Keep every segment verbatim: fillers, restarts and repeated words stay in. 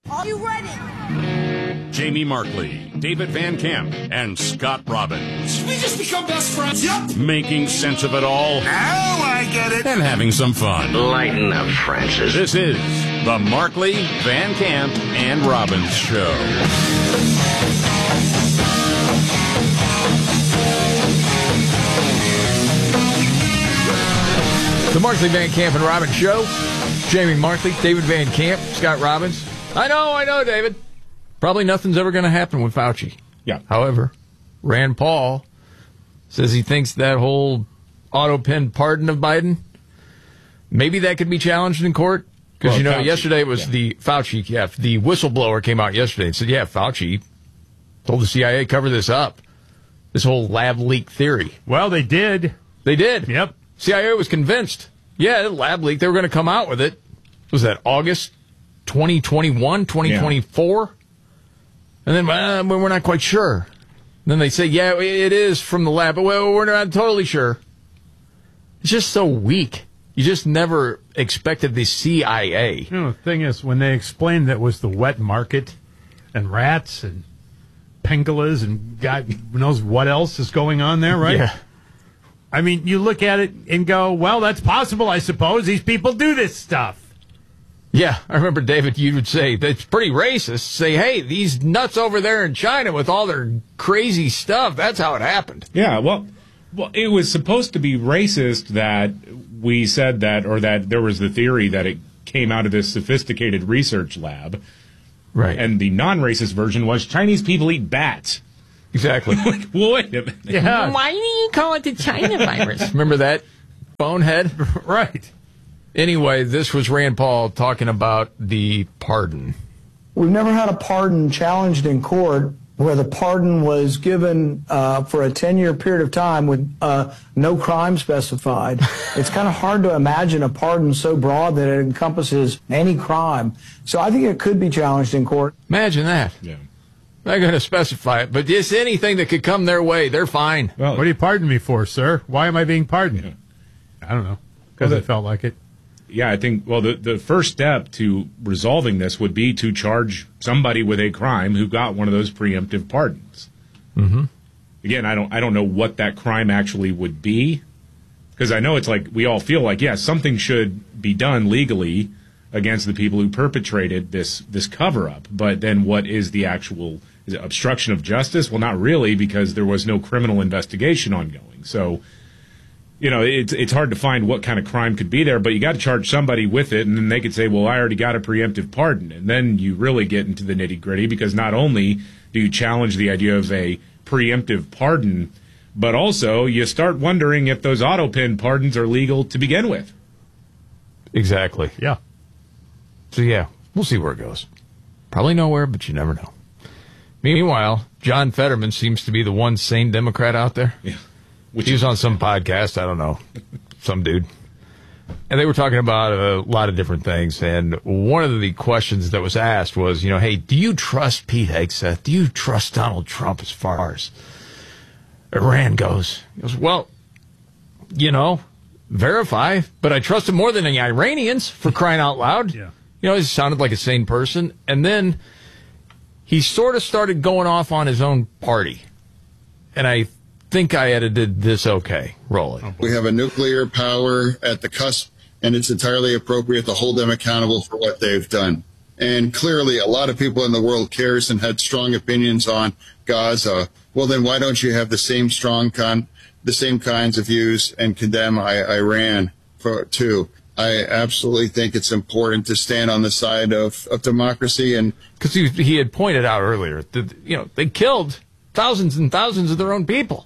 Are you ready? Jamie Markley, David Van Camp, and Scott Robbins. We just become best friends. Yep. Making sense of it all. Now I get it. And having some fun. Lighten up, Francis. This is the Markley, Van Camp, and Robbins Show. The Markley, Van Camp, and Robbins Show. Jamie Markley, David Van Camp, Scott Robbins. I know, I know, David. Probably nothing's ever going to happen with Fauci. Yeah. However, Rand Paul says he thinks that whole auto-pen pardon of Biden, maybe that could be challenged in court. Because, well, you know, Fauci, yesterday it was yeah. the Fauci, yeah, the whistleblower came out yesterday and said, yeah, Fauci told the C I A, cover this up. This whole lab leak theory. Well, they did. They did. Yep. C I A was convinced. Yeah, lab leak. They were going to come out with it. Was that August twenty twenty-one, twenty twenty-four? Yeah. And then uh, we're not quite sure. And then they say, yeah, it is from the lab, but we're not totally sure. It's just so weak. You just never expected the C I A. You know, the thing is, when they explained that it was the wet market and rats and pengolas and God knows what else is going on there, right? Yeah. I mean, you look at it and go, well, that's possible, I suppose. These people do this stuff. Yeah, I remember, David, you would say, that's pretty racist. Say, hey, these nuts over there in China with all their crazy stuff, that's how it happened. Yeah, well, well, it was supposed to be racist that we said that, or that there was the theory that it came out of this sophisticated research lab. Right. And the non-racist version was Chinese people eat bats. Exactly. Like, well, wait a minute. Yeah. Why do you call it the China virus? Remember that bonehead? Right. Anyway, this was Rand Paul talking about the pardon. We've never had a pardon challenged in court where the pardon was given uh, for a ten-year period of time with uh, no crime specified. It's kind of hard to imagine a pardon so broad that it encompasses any crime. So I think it could be challenged in court. Imagine that. Yeah. They're going to specify it, but just anything that could come their way, they're fine. Well, what do you pardon me for, sir? Why am I being pardoned? Yeah. I don't know. Because well, it felt like it. Yeah, I think, well, the, the first step to resolving this would be to charge somebody with a crime who got one of those preemptive pardons. Mm-hmm. Again, I don't I don't know what that crime actually would be, because I know it's like we all feel like, yeah, something should be done legally against the people who perpetrated this this cover-up. But then what is the actual is it obstruction of justice? Well, not really, because there was no criminal investigation ongoing. So, you know, it's it's hard to find what kind of crime could be there, but you got to charge somebody with it, and then they could say, well, I already got a preemptive pardon. And then you really get into the nitty-gritty, because not only do you challenge the idea of a preemptive pardon, but also you start wondering if those auto-pen pardons are legal to begin with. Exactly. Yeah. So, yeah, we'll see where it goes. Probably nowhere, but you never know. Meanwhile, John Fetterman seems to be the one sane Democrat out there. Yeah. Which he was on some podcast, I don't know, some dude. And they were talking about a lot of different things. And one of the questions that was asked was, you know, hey, do you trust Pete Hegseth? Do you trust Donald Trump as far as Iran goes? He goes, well, you know, verify, but I trust him more than the Iranians, for crying out loud. Yeah. You know, he sounded like a sane person. And then he sort of started going off on his own party. And I think I edited this okay. Roll it. We have a nuclear power at the cusp, and it's entirely appropriate to hold them accountable for what they've done. And clearly, a lot of people in the world cares and had strong opinions on Gaza. Well, then why don't you have the same strong con, the same kinds of views and condemn I- Iran for too? I absolutely think it's important to stand on the side of, of democracy. And because he, he had pointed out earlier that, you know, they killed thousands and thousands of their own people.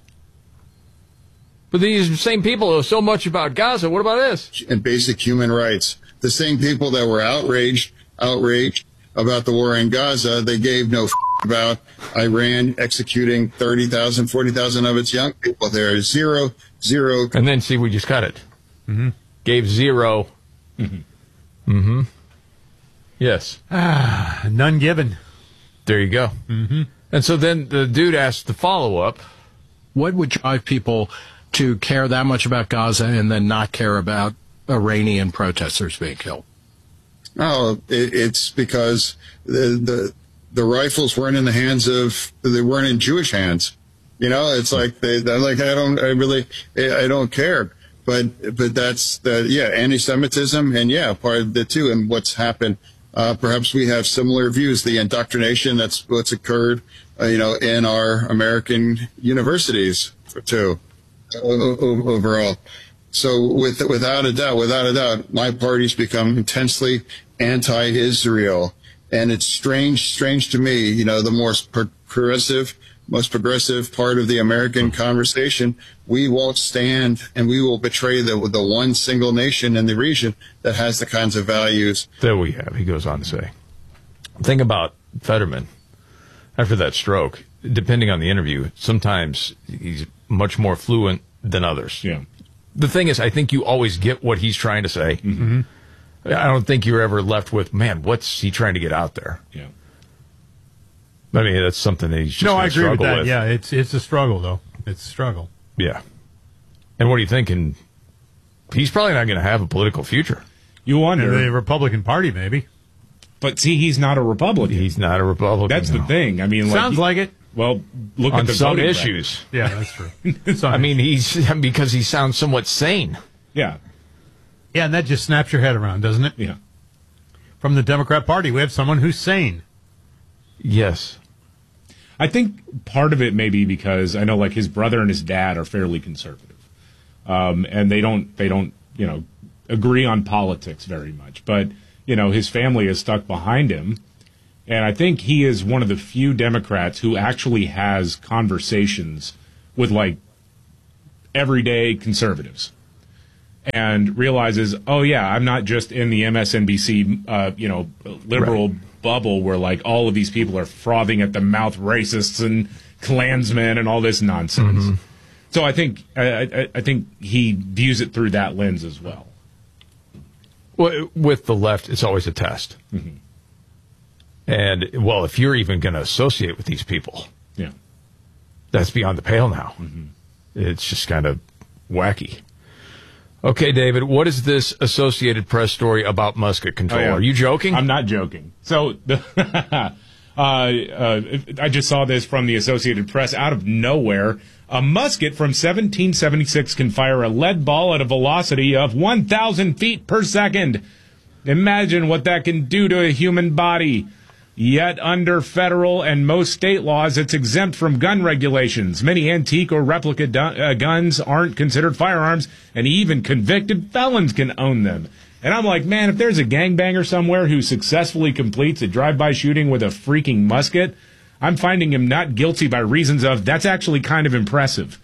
But these same people know so much about Gaza. What about this? And basic human rights. The same people that were outraged, outraged about the war in Gaza, they gave no f- about Iran executing thirty thousand, forty thousand of its young people there. Zero, zero. And then, see, we just cut it. Mm-hmm. Gave zero. Mm-hmm. Mm-hmm. Yes. Ah, none given. There you go. Mm-hmm. And so then the dude asked the follow-up. What would drive people to care that much about Gaza and then not care about Iranian protesters being killed? No, it, it's because the, the the rifles weren't in the hands of they weren't in Jewish hands. You know, it's like they they're like I don't I really I don't care. But but that's the yeah anti-Semitism and yeah part of it too. And what's happened. Uh, perhaps we have similar views. The indoctrination that's what's occurred, uh, you know, in our American universities too, o- o- overall. So with, without a doubt, without a doubt, my party's become intensely anti-Israel. And it's strange, strange to me, you know, the more progressive, most progressive part of the American conversation, we won't stand and we will betray the, the one single nation in the region that has the kinds of values. There we have, he goes on to say. Think about Fetterman. After that stroke, depending on the interview, sometimes he's much more fluent than others. Yeah. The thing is, I think you always get what he's trying to say. Mm-hmm. I don't think you're ever left with, man, what's he trying to get out there? Yeah. I mean, that's something that he's just No, I agree with that. with. Yeah, it's it's a struggle, though. It's a struggle. Yeah. And what are you thinking? He's probably not going to have a political future. You wonder. In the Republican Party, maybe. But see, he's not a Republican. He's not a Republican. That's no. the thing. I mean, like, Sounds like it. Well, look on at the some voting issues. record. Yeah, that's true. I mean, he's because he sounds somewhat sane. Yeah. Yeah, and that just snaps your head around, doesn't it? Yeah. From the Democrat Party, we have someone who's sane. Yes. I think part of it may be because I know, like, his brother and his dad are fairly conservative, um, and they don't they don't you know agree on politics very much. But you know, his family is stuck behind him, and I think he is one of the few Democrats who actually has conversations with like everyday conservatives, and realizes, oh yeah, I'm not just in the M S N B C uh, you know liberal. Right. bubble where like all of these people are frothing at the mouth racists and Klansmen and all this nonsense. Mm-hmm. So I think I, I, I think he views it through that lens as well. Well, with the left, it's always a test. Mm-hmm. And well, if you're even going to associate with these people, yeah, that's beyond the pale now. Mm-hmm. It's just kind of wacky. Okay, David, what is this Associated Press story about musket control? Oh, yeah. Are you joking? I'm not joking. So, the, uh, uh, I just saw this from the Associated Press out of nowhere. A musket from seventeen seventy-six can fire a lead ball at a velocity of one thousand feet per second. Imagine what that can do to a human body. Yet under federal and most state laws, it's exempt from gun regulations. Many antique or replica du- uh, guns aren't considered firearms, and even convicted felons can own them. And I'm like, man, if there's a gangbanger somewhere who successfully completes a drive-by shooting with a freaking musket, I'm finding him not guilty by reasons of that's actually kind of impressive.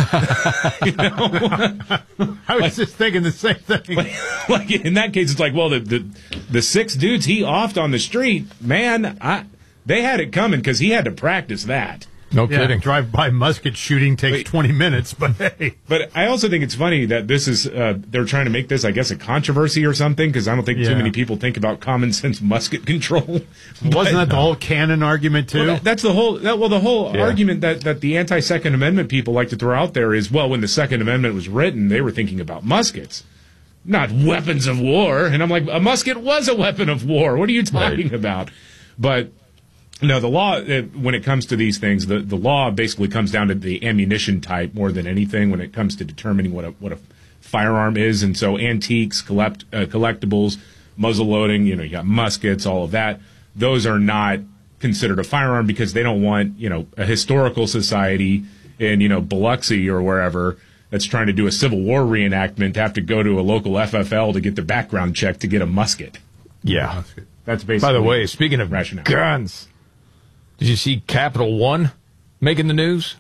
You know? I was like, just thinking the same thing. Like, like in that case, it's like, well, the the, the six dudes he offed on the street, man, I, they had it coming because he had to practice that. No yeah, kidding. Drive-by musket shooting takes Wait, twenty minutes, but hey. But I also think it's funny that this is, uh, they're trying to make this, I guess, a controversy or something, because I don't think yeah. too many people think about common sense musket control. But, wasn't that the whole Cannon argument, too? Well, that, that's the whole, that, well, the whole yeah. argument that, that the anti-Second Amendment people like to throw out there is, well, when the Second Amendment was written, they were thinking about muskets, not weapons of war. And I'm like, a musket was a weapon of war. What are you talking right. about? But no, the law, when it comes to these things, the, the law basically comes down to the ammunition type more than anything when it comes to determining what a what a firearm is. And so antiques, collect, uh, collectibles, muzzle loading, you know, you got muskets, all of that. Those are not considered a firearm because they don't want, you know, a historical society in, you know, Biloxi or wherever that's trying to do a Civil War reenactment to have to go to a local F F L to get their background check to get a musket. Yeah. That's basically. By the way, speaking of rationale. Guns. Did you see Capital One making the news?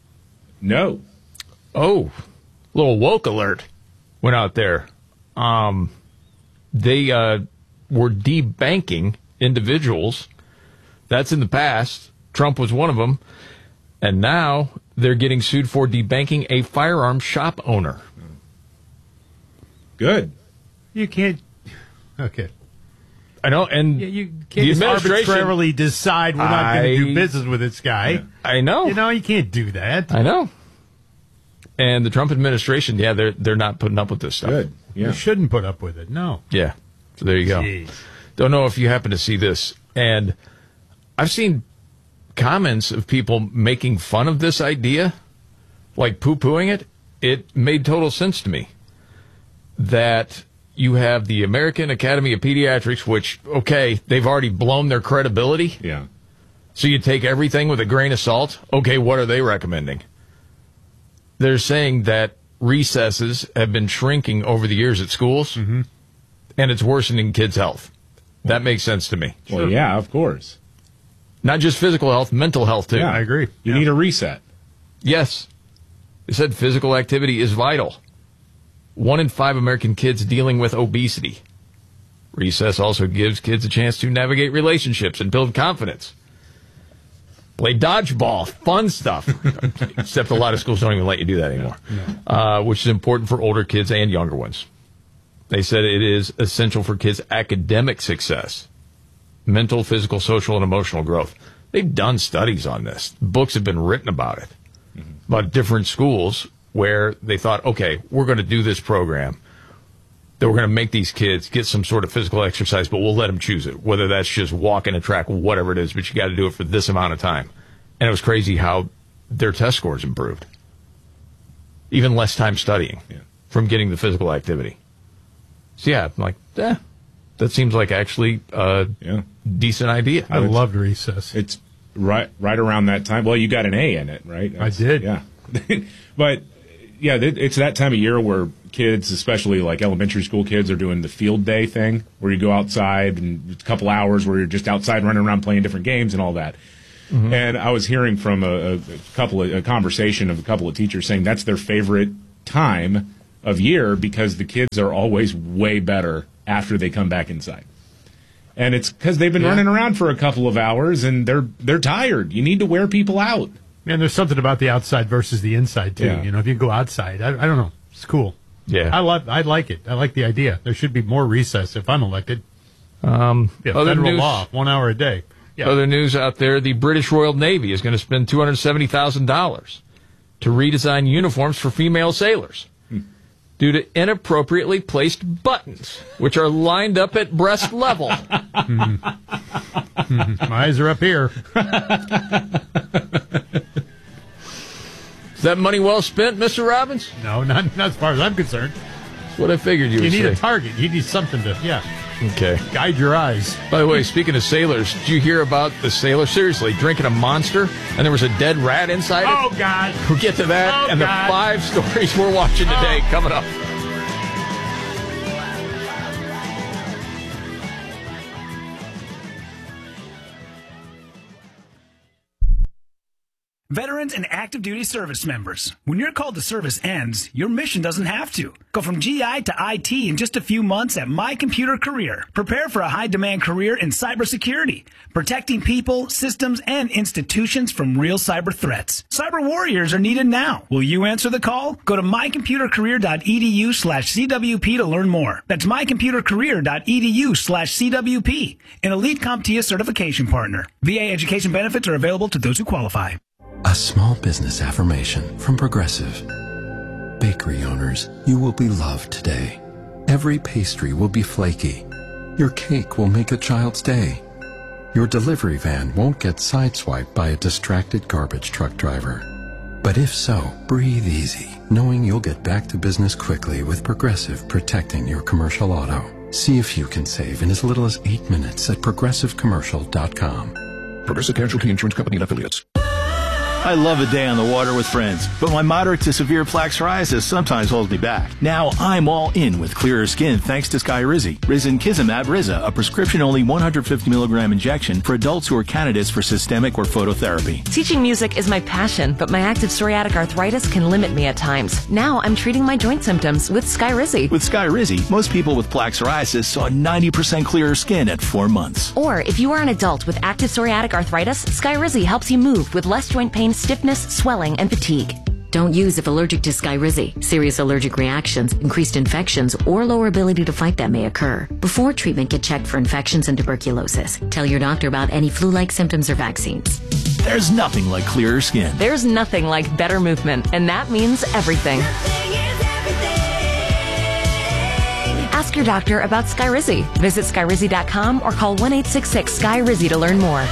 No. Oh, little woke alert went out there. Um, they uh, were debanking individuals. That's in the past. Trump was one of them. And now they're getting sued for debanking a firearm shop owner. Good. You can't. Okay. I know, and yeah, you can't just arbitrarily decide we're not going to do business with this guy. Yeah, I know. You know, you can't do that. I know. And the Trump administration, yeah, they're they're not putting up with this stuff. Good. Yeah. You shouldn't put up with it. No. Yeah. So there you go. Jeez. Don't know if you happen to see this. And I've seen comments of people making fun of this idea, like poo-pooing it. It made total sense to me that you have the American Academy of Pediatrics, which, okay, they've already blown their credibility. Yeah. So you take everything with a grain of salt. Okay, what are they recommending? They're saying that recesses have been shrinking over the years at schools, mm-hmm. and it's worsening kids' health. That makes sense to me. Well, sure. Yeah, of course. Not just physical health, mental health, too. Yeah, I agree. You yeah. need a reset. Yes. They said physical activity is vital. One in five American kids dealing with obesity. Recess also gives kids a chance to navigate relationships and build confidence. Play dodgeball, fun stuff. Except a lot of schools don't even let you do that anymore. No, no. Uh, which is important for older kids and younger ones. They said it is essential for kids' academic success, mental, physical, social, and emotional growth. They've done studies on this. Books have been written about it, mm-hmm. about different schools where they thought, okay, we're going to do this program, that we're going to make these kids get some sort of physical exercise, but we'll let them choose it, whether that's just walking a track, whatever it is, but you got to do it for this amount of time. And it was crazy how their test scores improved. Even less time studying yeah. from getting the physical activity. So, yeah, I'm like, eh, that seems like actually a yeah. decent idea. I loved recess. It's right right around that time. Well, you got an A in it, right? That's, I did. Yeah. But, yeah, it's that time of year where kids, especially like elementary school kids, are doing the field day thing where you go outside and it's a couple hours where you're just outside running around playing different games and all that. Mm-hmm. And I was hearing from a, a couple of a conversation of a couple of teachers saying that's their favorite time of year because the kids are always way better after they come back inside. And it's because they've been yeah. running around for a couple of hours and they're they're tired. You need to wear people out. And there's something about the outside versus the inside too. Yeah. You know, if you go outside, I, I don't know, it's cool. Yeah, I love. I like it. I like the idea. There should be more recess if I'm elected. Um, yeah, other federal news, law, one hour a day. Yeah. Other news out there: the British Royal Navy is going to spend two hundred seventy thousand dollars to redesign uniforms for female sailors hmm. due to inappropriately placed buttons, which are lined up at breast level. mm. My eyes are up here. Is that money well spent, Mister Robbins? No, not, not as far as I'm concerned. That's what I figured you, you would need say. a target. You need something to, yeah. Okay. Guide your eyes. By the way, speaking of sailors, did you hear about the sailor, seriously, drinking a Monster, and there was a dead rat inside oh, it? Oh, God. We'll get to that oh, and God. the five stories we're watching today oh. coming up. Veterans and active duty service members, when your call to service ends, your mission doesn't have to. Go from G I to I T in just a few months at My Computer Career. Prepare for a high-demand career in cybersecurity, protecting people, systems, and institutions from real cyber threats. Cyber warriors are needed now. Will you answer the call? Go to mycomputercareer.edu slash CWP to learn more. That's mycomputercareer.edu slash CWP, an elite CompTIA certification partner. V A education benefits are available to those who qualify. A small business affirmation from Progressive. Bakery owners, you will be loved today. Every pastry will be flaky. Your cake will make a child's day. Your delivery van won't get sideswiped by a distracted garbage truck driver. But if so, breathe easy, knowing you'll get back to business quickly with Progressive protecting your commercial auto. See if you can save in as little as eight minutes at progressive commercial dot com. Progressive Casualty Insurance Company and Affiliates. I love a day on the water with friends, but my moderate to severe plaque psoriasis sometimes holds me back. Now I'm all in with clearer skin thanks to Skyrizi. Risankizumab Riza, a prescription-only one hundred fifty milligram injection for adults who are candidates for systemic or phototherapy. Teaching music is my passion, but my active psoriatic arthritis can limit me at times. Now I'm treating my joint symptoms with Skyrizi. With Skyrizi, most people with plaque psoriasis saw ninety percent clearer skin at four months. Or if you are an adult with active psoriatic arthritis, Skyrizi helps you move with less joint pain, stiffness, swelling, and fatigue. Don't use if allergic to Skyrizi. Serious allergic reactions, increased infections, or lower ability to fight them may occur. Before treatment, get checked for infections and tuberculosis. Tell your doctor about any flu-like symptoms or vaccines. There's nothing like clearer skin. There's nothing like better movement, and that means everything. Ask Ask your doctor about Skyrizi. Visit Skyrizi dot com or call one eight six six Sky Rizi to learn more.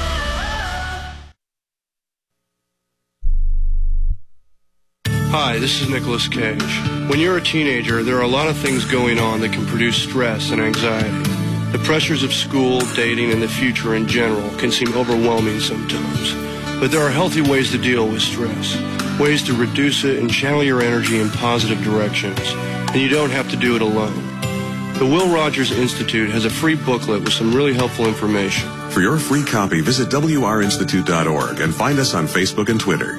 Hi, this is Nicolas Cage. When you're a teenager, there are a lot of things going on that can produce stress and anxiety. The pressures of school, dating, and the future in general can seem overwhelming sometimes. But there are healthy ways to deal with stress, ways to reduce it and channel your energy in positive directions. And you don't have to do it alone. The Will Rogers Institute has a free booklet with some really helpful information. For your free copy, visit W R institute dot org and find us on Facebook and Twitter.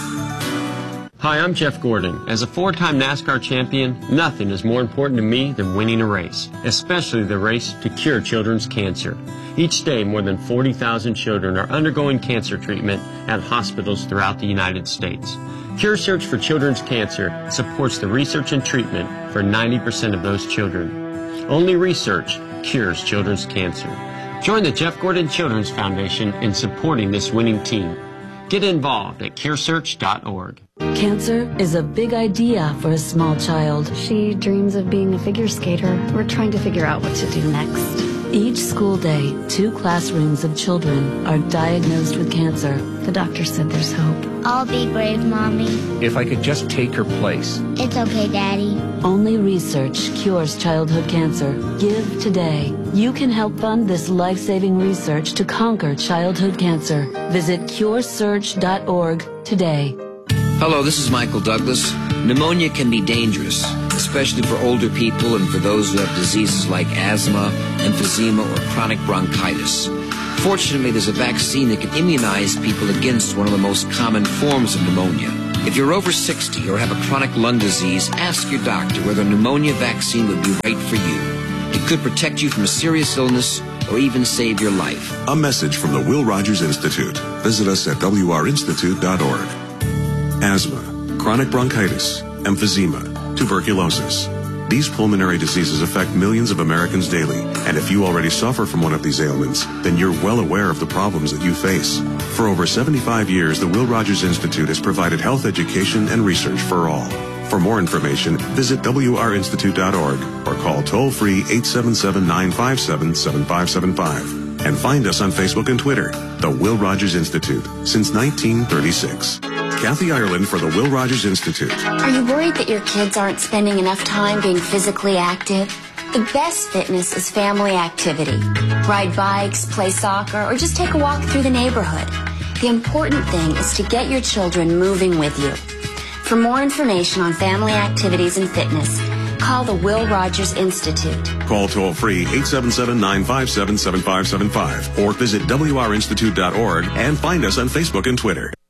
Hi, I'm Jeff Gordon. As a four-time NASCAR champion, nothing is more important to me than winning a race, especially the race to cure children's cancer. Each day, more than forty thousand children are undergoing cancer treatment at hospitals throughout the United States. Cure Search for Children's Cancer supports the research and treatment for ninety percent of those children. Only research cures children's cancer. Join the Jeff Gordon Children's Foundation in supporting this winning team. Get involved at cure search dot org. Cancer is a big idea for a small child. She dreams of being a figure skater. We're trying to figure out what to do next. Each school day, two classrooms of children are diagnosed with cancer. The doctor said there's hope. I'll be brave, Mommy. If I could just take her place. It's okay, Daddy. Only research cures childhood cancer. Give today. You can help fund this life-saving research to conquer childhood cancer. Visit cure search dot org today. Hello, this is Michael Douglas. Pneumonia can be dangerous, especially for older people and for those who have diseases like asthma, emphysema, or chronic bronchitis. Fortunately, there's a vaccine that can immunize people against one of the most common forms of pneumonia. If you're over sixty or have a chronic lung disease, ask your doctor whether a pneumonia vaccine would be right for you. It could protect you from a serious illness or even save your life. A message from the Will Rogers Institute. Visit us at W R institute dot org. Asthma, chronic bronchitis, emphysema, tuberculosis. These pulmonary diseases affect millions of Americans daily, and if you already suffer from one of these ailments, then you're well aware of the problems that you face. For over seventy-five years, the Will Rogers Institute has provided health education and research for all. For more information, visit W R institute dot org or call toll-free eight seven seven, nine five seven, seven five seven five. And find us on Facebook and Twitter, the Will Rogers Institute, since nineteen thirty-six. Kathy Ireland for the Will Rogers Institute. Are you worried that your kids aren't spending enough time being physically active? The best fitness is family activity. Ride bikes, play soccer, or just take a walk through the neighborhood. The important thing is to get your children moving with you. For more information on family activities and fitness, call the Will Rogers Institute. Call toll-free eight seven seven, nine five seven, seven five seven five or visit W R institute dot org and find us on Facebook and Twitter.